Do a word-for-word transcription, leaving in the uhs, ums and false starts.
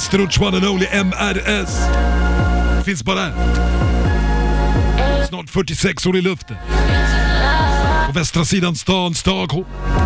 Struts one and only M R S. Finns bara här. Snart fyrtiosex år i luften. På västra sidan stan, Stockholm.